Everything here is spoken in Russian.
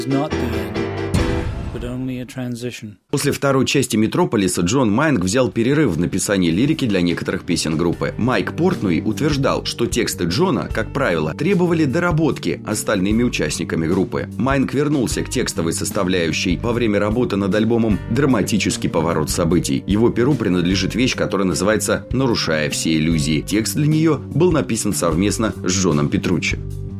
После второй части «Метрополиса» Джон Майнг взял перерыв в написании лирики для некоторых песен группы. Майк Портнуи утверждал, что тексты Джона, как правило, требовали доработки остальными участниками группы. Майнг вернулся к текстовой составляющей во время работы над альбомом «Драматический поворот событий». Его перу принадлежит вещь, которая называется «Нарушая все иллюзии». Текст для нее был написан совместно с Джоном Петруччи.